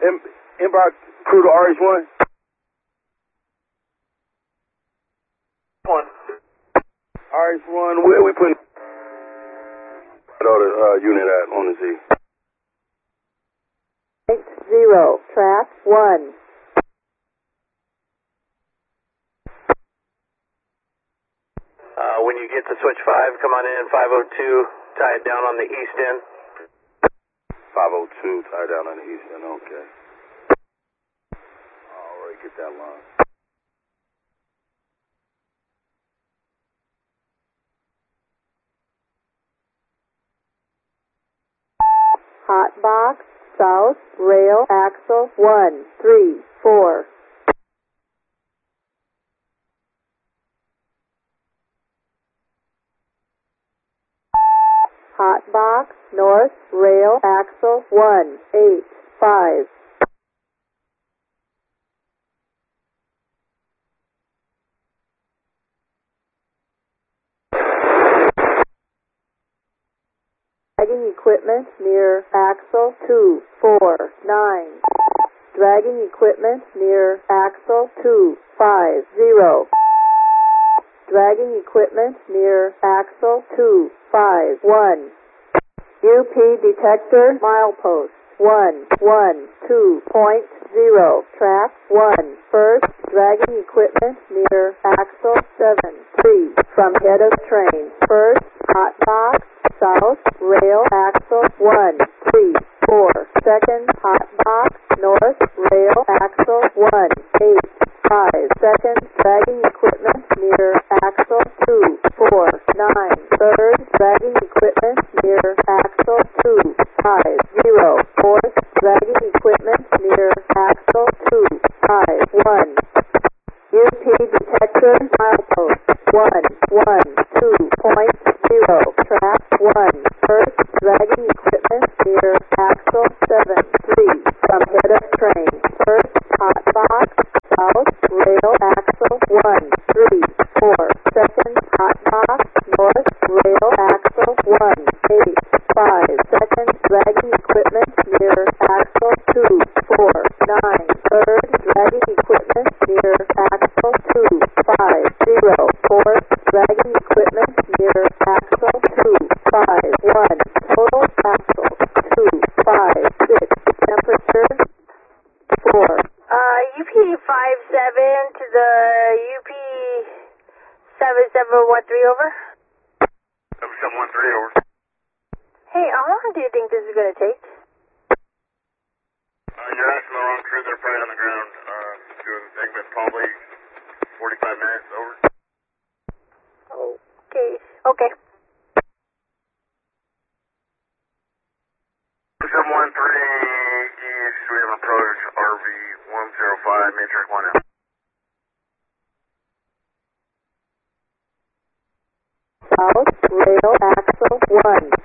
Inbox crew to RH1. One. RH1, where we putting the unit at on the Z? 0, track 1. When you get to switch 5, come on in 502, tie it down on the east end. 502, tie down on the east end, okay. Alright, get that line. Hot box, south, rail, axle, 1, 3, 4. Hot box, north, rail, axle, 1, 8, 5. Dragging equipment near axle 2, 4, 9. Dragging equipment near axle 2, 5, 0. Dragging equipment near axle 2, 5, 1. UP detector milepost 1, 1, 2.0. Track 1. First, dragging equipment near axle 7, 3. From head of train. First, hot box, south, rail, axle 1, 3, 4. Second, hot box, north, rail, axle 1, 8, 5. Second, dragging equipment near axle 2, 4, 9. Third, dragging equipment near axle 2, 5, 0. Fourth, dragging equipment near axle 2, 5, 1. UP detector milepost 1, 1, 2.0. Track 1. First, dragging equipment near axle 7, 3. From head of train. First, hot box, south, rail, axle 1, 3, 4. Second, hot box, north, rail, axle 1, 8, 5. Second, dragging equipment near axle 2, 4, 9. Third, dragging equipment near axle 2, 5, 0. Fourth, dragging equipment near axle 2, 5, 1. Total axle 2, 5, 6. Temperature 4. UP 57 to the UP 7713 over. 7713 over. Hey, how long do you think this is going to take? You're asking the wrong crew. They're probably on the ground doing the thing, but probably 45 minutes over. Okay. Okay. 713 east, we have an approach RV 105, matrix 1 out. South, rail, axle 1,